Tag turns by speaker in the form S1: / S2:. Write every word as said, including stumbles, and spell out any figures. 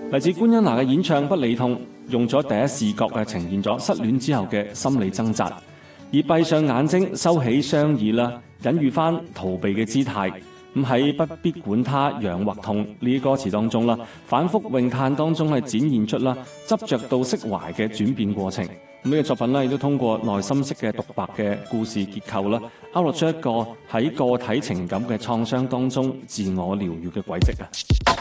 S1: 嚟自官恩娜嘅演唱《不理痛》，用咗第一視角嘅呈現咗失戀之後嘅心理掙扎，而閉上眼睛收起雙耳啦，隱喻翻逃避嘅姿態。咁喺不必管他癢或痛呢啲歌詞當中啦，反覆詠嘆當中係展現出啦執着到釋懷嘅轉變過程。咁呢個作品咧亦都通過內心式嘅獨白嘅故事結構啦，勾勒出一個喺個體情感嘅創傷當中自我療愈嘅軌跡啊！